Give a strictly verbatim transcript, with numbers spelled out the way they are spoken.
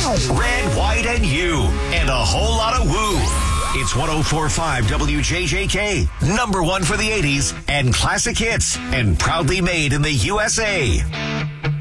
Red, white, and you, and a whole lot of woo. It's one oh four point five W J J K, number one for the eighties and classic hits, and proudly made in the U S A.